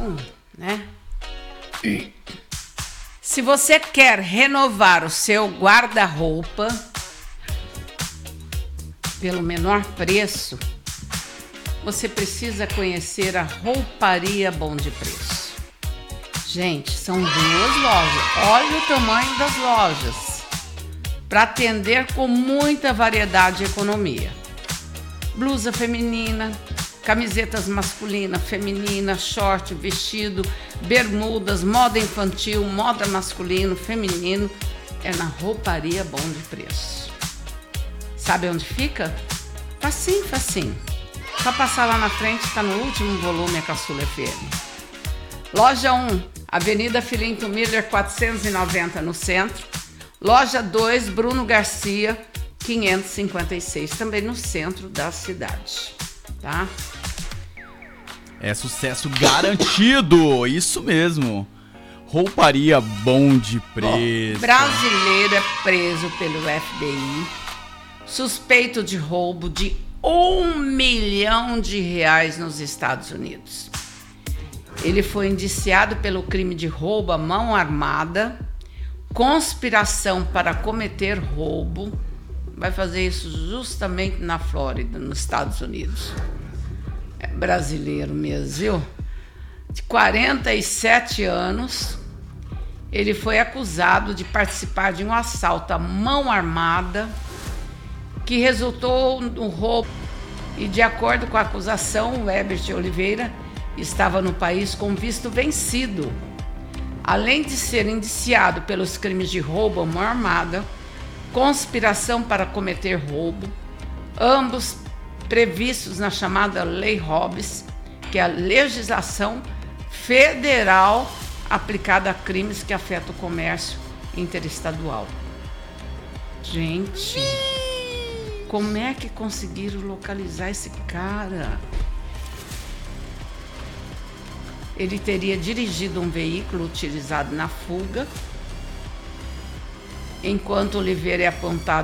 Então, né? Se você quer renovar o seu guarda-roupa pelo menor preço, você precisa conhecer a Rouparia Bom de Preço. Gente, são 2 lojas. Olha o tamanho das lojas para atender com muita variedade e economia. Blusa feminina, camisetas masculina, feminina, short, vestido, bermudas, moda infantil, moda masculino, feminino. É na Rouparia Bom de Preço. Sabe onde fica? Facinho, facinho. Só passar lá na frente, está no último volume, a Caçula FM. Loja 1, Avenida Filinto Miller, 490, no centro. Loja 2, Bruno Garcia, 556, também no centro da cidade, tá? É sucesso garantido, isso mesmo. Rouparia Bom de Preço. Brasileiro é preso pelo FBI, suspeito de roubo de R$1 milhão nos Estados Unidos. Ele foi indiciado pelo crime de roubo à mão armada, conspiração para cometer roubo. Vai fazer isso justamente na Flórida, nos Estados Unidos. É brasileiro mesmo, viu? De 47 anos, ele foi acusado de participar de um assalto à mão armada que resultou no roubo. E de acordo com a acusação, o Herbert Oliveira estava no país com visto vencido. Além de ser indiciado pelos crimes de roubo à mão armada, conspiração para cometer roubo, ambos previstos na chamada Lei Hobbs, que é a legislação federal aplicada a crimes que afetam o comércio interestadual. Gente, como é que conseguiram localizar esse cara? Ele teria dirigido um veículo utilizado na fuga, enquanto Oliveira é apontado